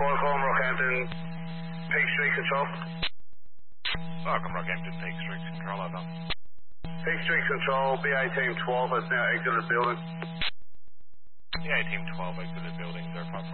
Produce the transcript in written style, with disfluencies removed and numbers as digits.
Welcome, Rockhampton, Peak Street Control. Welcome, Rockhampton, Peak Street Control, over. Peak Street Control, BA Team 12 has now exited the building. BA Team 12 exited building, 05.